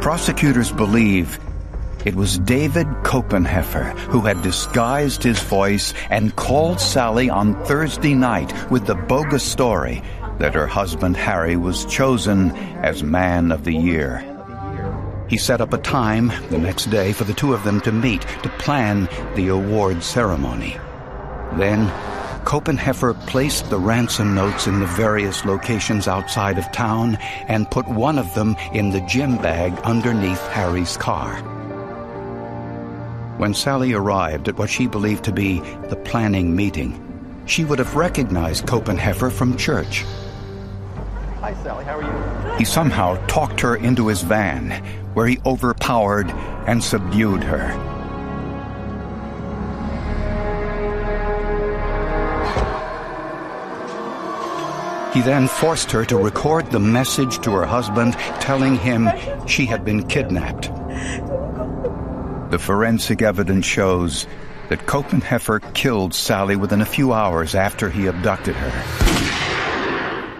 Prosecutors believe it was David Copenheffer who had disguised his voice and called Sally on Thursday night with the bogus story that her husband Harry was chosen as Man of the Year. He set up a time the next day for the two of them to meet to plan the award ceremony. Then Copenheffer placed the ransom notes in the various locations outside of town and put one of them in the gym bag underneath Harry's car. When Sally arrived at what she believed to be the planning meeting, she would have recognized Copenheffer from church. Hi, Sally. How are you? He somehow talked her into his van, where he overpowered and subdued her. He then forced her to record the message to her husband telling him she had been kidnapped. The forensic evidence shows that Copenheffer killed Sally within a few hours after he abducted her.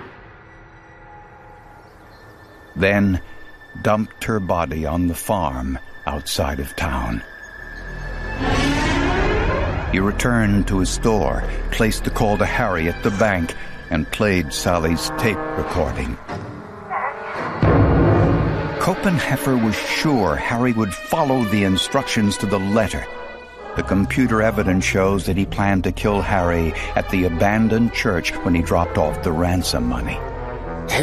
Then dumped her body on the farm outside of town. He returned to his store, placed the call to Harry at the bank, and played Sally's tape recording. Copenheffer was sure Harry would follow the instructions to the letter. The computer evidence shows that he planned to kill Harry at the abandoned church when he dropped off the ransom money.